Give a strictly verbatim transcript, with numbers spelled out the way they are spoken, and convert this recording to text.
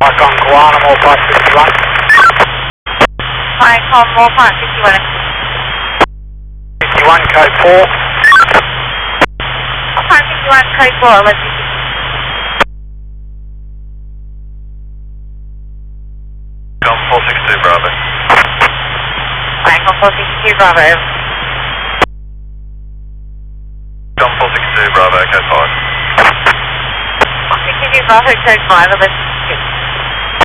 Mike on Koala, more five sixty-one. Mike on more five sixty-one. fifty-one, code four. five sixty-one, code four, let's see. Come four six two, Bravo. Mike on four sixty-two, Bravo. Come four six two, Bravo, code five. four sixty-two, Bravo, code five, let's